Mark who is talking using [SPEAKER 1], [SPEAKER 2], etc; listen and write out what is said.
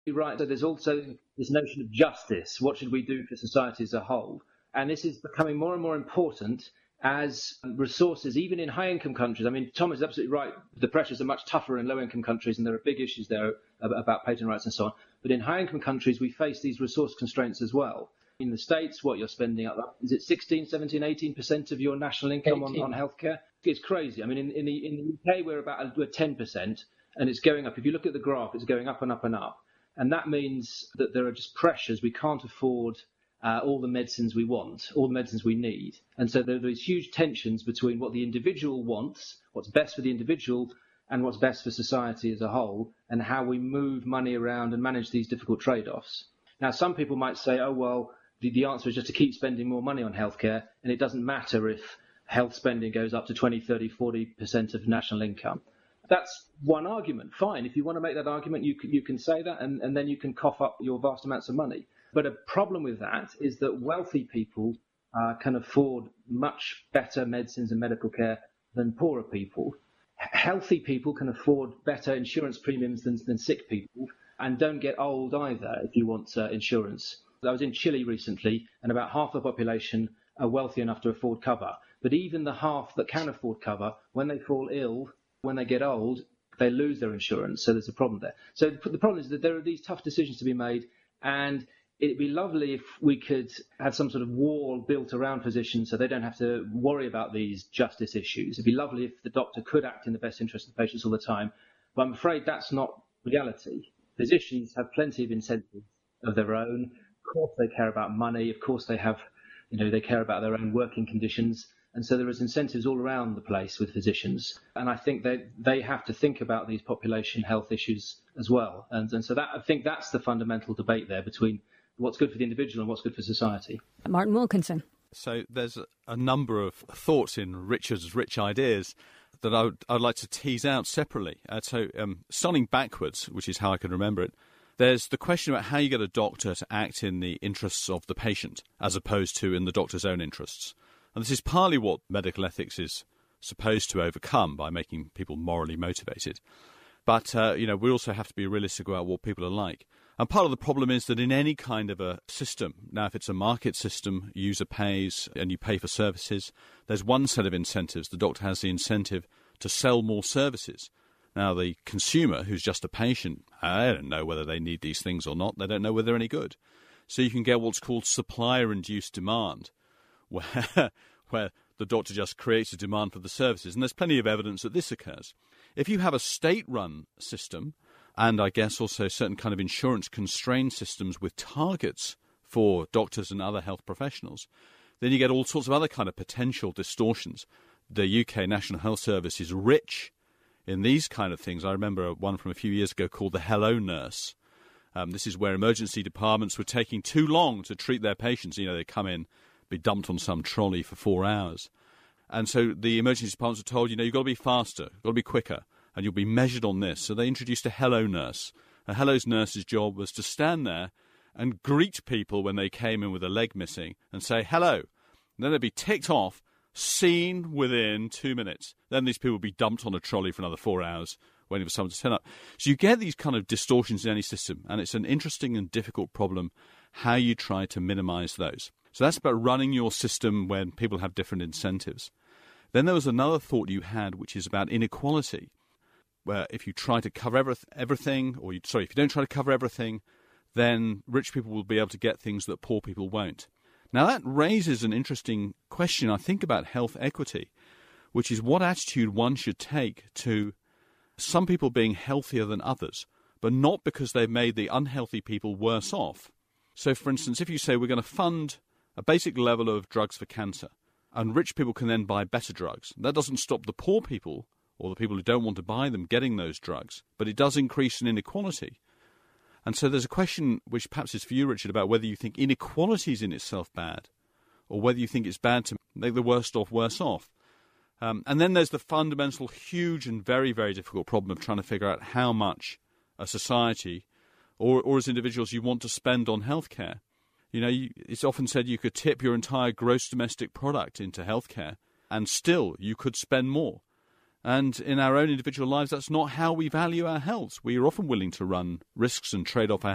[SPEAKER 1] You're right. So there's also this notion of justice. What should we do for society as a whole? And this is becoming more and more important as resources, even in high-income countries. I mean, Thomas is absolutely right. The pressures are much tougher in low-income countries, and there are big issues there about patent rights and so on. But in high-income countries, we face these resource constraints as well. In the States, what you're spending up, is it 16, 17, 18% of your national income on healthcare? It's crazy. I mean, in the UK, we're 10%, and it's going up. If you look at the graph, it's going up and up and up. And that means that there are just pressures. We can't afford all the medicines we want, all the medicines we need. And so there are these huge tensions between what the individual wants, what's best for the individual, and what's best for society as a whole, and how we move money around and manage these difficult trade-offs. Now, some people might say, oh, well, the answer is just to keep spending more money on healthcare, and it doesn't matter if health spending goes up to 20, 30, 40% of national income. That's one argument. Fine. If you want to make that argument, you can say that, and then you can cough up your vast amounts of money. But a problem with that is that wealthy people can afford much better medicines and medical care than poorer people. Healthy people can afford better insurance premiums than sick people, and don't get old either if you want insurance. I was in Chile recently, and about half the population are wealthy enough to afford cover. But even the half that can afford cover, when they fall ill, when they get old, they lose their insurance. So there's a problem there. So the problem is that there are these tough decisions to be made, and it'd be lovely if we could have some sort of wall built around physicians so they don't have to worry about these justice issues. It'd be lovely if the doctor could act in the best interest of the patients all the time. But I'm afraid that's not reality. Physicians have plenty of incentives of their own. Of course they care about money. Of course they care about their own working conditions. And so there is incentives all around the place with physicians. And I think they have to think about these population health issues as well. And so I think that's the fundamental debate there between what's good for the individual and what's good for society.
[SPEAKER 2] Martin Wilkinson.
[SPEAKER 3] So there's a number of thoughts in Richard's rich ideas that I'd like to tease out separately. Starting backwards, which is how I can remember it, there's the question about how you get a doctor to act in the interests of the patient as opposed to in the doctor's own interests. And this is partly what medical ethics is supposed to overcome by making people morally motivated. But, we also have to be realistic about what people are like. And part of the problem is that in any kind of a system, now if it's a market system, user pays and you pay for services, there's one set of incentives. The doctor has the incentive to sell more services. Now the consumer, who's just a patient, they don't know whether they need these things or not. They don't know whether they're any good. So you can get what's called supplier-induced demand, where the doctor just creates a demand for the services. And there's plenty of evidence that this occurs. If you have a state-run system, and I guess also certain kind of insurance-constrained systems with targets for doctors and other health professionals, then you get all sorts of other kind of potential distortions. The UK National Health Service is rich in these kind of things. I remember one from a few years ago called the Hello Nurse. This is where emergency departments were taking too long to treat their patients. They come in, be dumped on some trolley for 4 hours. And so the emergency departments were told, you've got to be faster, you've got to be quicker, and you'll be measured on this. So they introduced a Hello Nurse. A Hello Nurse's job was to stand there and greet people when they came in with a leg missing and say, hello. And then they'd be ticked off, seen within 2 minutes. Then these people would be dumped on a trolley for another 4 hours, waiting for someone to turn up. So you get these kind of distortions in any system, and it's an interesting and difficult problem how you try to minimize those. So that's about running your system when people have different incentives. Then there was another thought you had, which is about inequality, where if you try to cover everything, if you don't try to cover everything, then rich people will be able to get things that poor people won't. Now that raises an interesting question, I think, about health equity, which is what attitude one should take to some people being healthier than others, but not because they've made the unhealthy people worse off. So, for instance, if you say we're going to fund a basic level of drugs for cancer, and rich people can then buy better drugs, that doesn't stop the poor people or the people who don't want to buy them getting those drugs, but it does increase an inequality. And so there's a question, which perhaps is for you, Richard, about whether you think inequality is in itself bad, or whether you think it's bad to make the worst off worse off. And then there's the fundamental, huge and very, very difficult problem of trying to figure out how much a society or as individuals you want to spend on healthcare. It's often said you could tip your entire gross domestic product into healthcare, and still you could spend more. And in our own individual lives, that's not how we value our health. We are often willing to run risks and trade off our